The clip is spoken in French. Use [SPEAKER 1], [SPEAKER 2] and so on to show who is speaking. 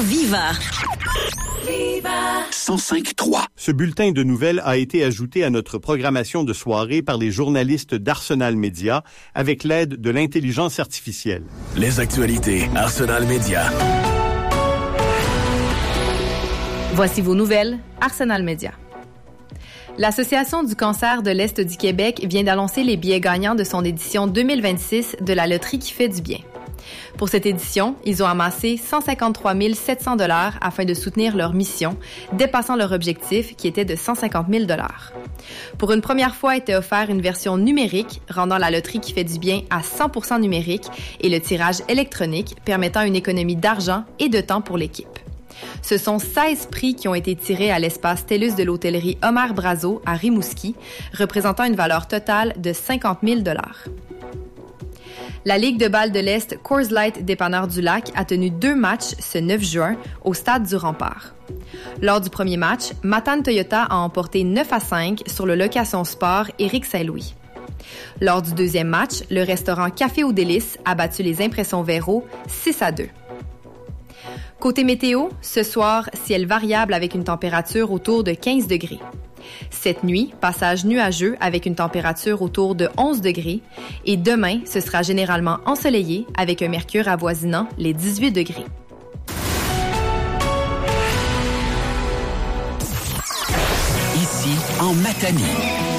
[SPEAKER 1] Viva.
[SPEAKER 2] 105.3.
[SPEAKER 3] Ce bulletin de nouvelles a été ajouté à notre programmation de soirée par les journalistes d'Arsenal Média avec l'aide de l'intelligence artificielle.
[SPEAKER 2] Les actualités Arsenal Média.
[SPEAKER 4] Voici vos nouvelles, Arsenal Média. L'Association du cancer de l'Est du Québec vient d'annoncer les billets gagnants de son édition 2026 de la loterie qui fait du bien. Pour cette édition, ils ont amassé 153 700 $ afin de soutenir leur mission, dépassant leur objectif qui était de 150 000 $. Pour une première fois, a été offert une version numérique, rendant la loterie qui fait du bien à 100% numérique et le tirage électronique, permettant une économie d'argent et de temps pour l'équipe. Ce sont 16 prix qui ont été tirés à l'espace TELUS de l'hôtellerie Omer Brazo à Rimouski, représentant une valeur totale de 50 000 $. La Ligue de balle de l'Est Coors Light Dépanneur du Lac a tenu 2 matchs ce 9 juin au stade du Rempart. Lors du premier match, Matane Toyota a emporté 9-5 sur le Location Sport Éric Saint-Louis. Lors du deuxième match, le restaurant Café aux Délices a battu les Impressions Véro 6-2. Côté météo, ce soir, ciel variable avec une température autour de 15 degrés. Cette nuit, passage nuageux avec une température autour de 11 degrés. Et demain, ce sera généralement ensoleillé avec un mercure avoisinant les 18 degrés.
[SPEAKER 2] Ici, en Matanie.